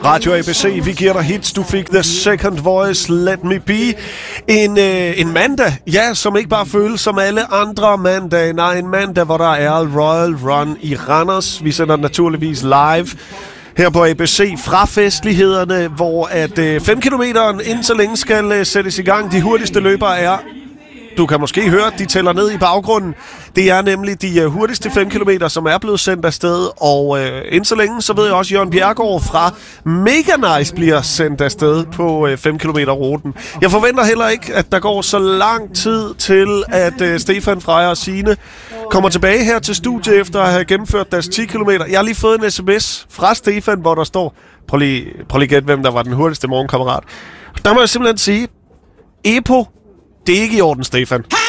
Radio ABC, vi giver dig hits. Du fik The Second Voice, Let Me Be. En mandag, ja, som ikke bare føles som alle andre mandage. Nej, en mandag, hvor der er Royal Run i Randers. Vi sender naturligvis live her på ABC fra festlighederne, hvor at 5 kilometeren inden så længe skal sættes i gang. De hurtigste løbere er... Du kan måske høre, at de tæller ned i baggrunden. Det er nemlig de hurtigste 5 kilometer, som er blevet sendt afsted. Og inden så længe, så ved jeg også, at Jørgen Bjergård fra Mega Nice bliver sendt afsted på 5 kilometer ruten. Jeg forventer heller ikke, at der går så lang tid til, at Stefan, Freja og Signe kommer tilbage her til studiet efter at have gennemført deres 10 kilometer. Jeg har lige fået en sms fra Stefan, hvor der står, prøv lige at gætte, hvem der var den hurtigste morgenkammerat. Der må jeg simpelthen sige, EPO, det er ikke i orden, Stefan.